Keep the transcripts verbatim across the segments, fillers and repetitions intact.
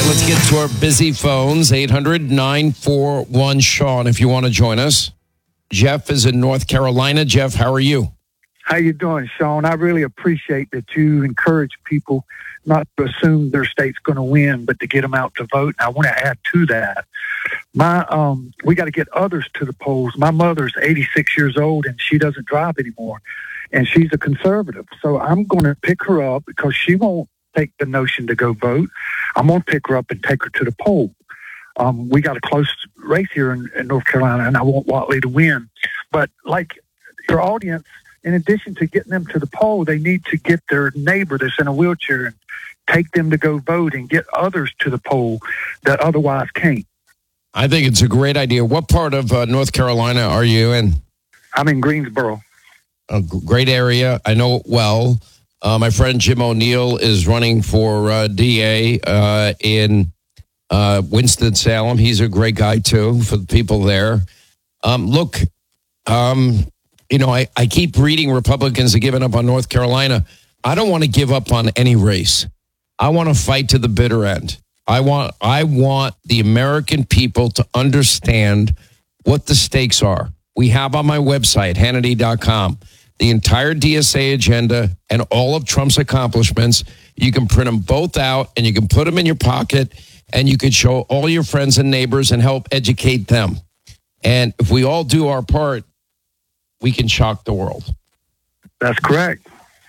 right, let's get to our busy phones. eight hundred nine four one Sean, if you want to join us. Jeff is in North Carolina. Jeff, how are you? How you doing, Sean? I really appreciate that you encourage people not to assume their state's going to win, but to get them out to vote. And I want to add to that. My, um, we got to get others to the polls. My mother's eighty-six years old, and she doesn't drive anymore, and she's a conservative. So I'm going to pick her up because she won't take the notion to go vote. I'm going to pick her up and take her to the poll. Um, we got a close race here in, in North Carolina, and I want Whatley to win. But like your audience, in addition to getting them to the poll, they need to get their neighbor that's in a wheelchair and take them to go vote and get others to the poll that otherwise can't. I think it's a great idea. What part of uh, North Carolina are you in? I'm in Greensboro. A great area. I know it well. Uh, my friend Jim O'Neill is running for uh, D A uh, in uh, Winston-Salem. He's a great guy, too, for the people there. Um, look, um, you know, I, I keep reading Republicans have given up on North Carolina. I don't want to give up on any race. I want to fight to the bitter end. I want I want the American people to understand what the stakes are. We have on my website, Hannity dot com, the entire D S A agenda and all of Trump's accomplishments. You can print them both out and you can put them in your pocket and you can show all your friends and neighbors and help educate them. And if we all do our part, we can shock the world. That's correct.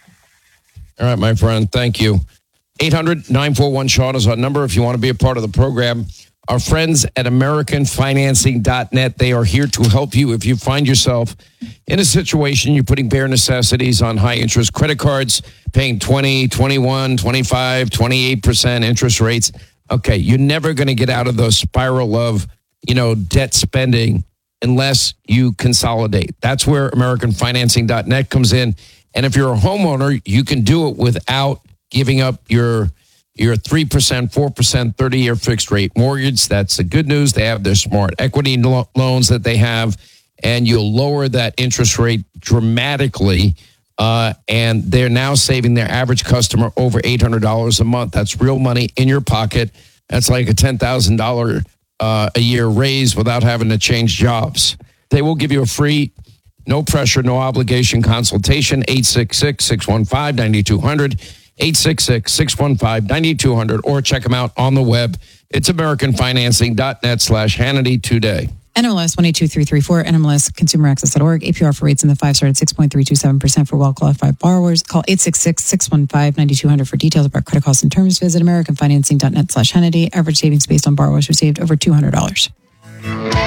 All right, my friend. Thank you. eight hundred nine four one Sean is our number if you want to be a part of the program. Our friends at American Financing dot net, they are here to help you if you find yourself in a situation you're putting bare necessities on high-interest credit cards, paying twenty, twenty-one, twenty-five, twenty-eight percent interest rates. Okay, you're never going to get out of the spiral of, you know, debt spending unless you consolidate. That's where American Financing dot net comes in. And if you're a homeowner, you can do it without giving up your your three percent, four percent, thirty-year fixed rate mortgage. That's the good news. They have their smart equity lo- loans that they have, and you'll lower that interest rate dramatically. Uh, and they're now saving their average customer over eight hundred dollars a month. That's real money in your pocket. That's like a ten thousand dollars uh, a year raise without having to change jobs. They will give you a free, no pressure, no obligation consultation, eight six six, six one five, nine two zero zero. eight six six, six one five, nine two zero zero, or check them out on the web. It's American Financing dot net slash Hannity today. N M L S one eight two three three four, N M L S consumer access dot org. A P R for rates in the five star at six point three two seven percent for well-qualified borrowers. Call eight six six, six one five, nine two zero zero for details about credit costs and terms. Visit American Financing dot net slash Hannity. Average savings based on borrowers received over two hundred dollars.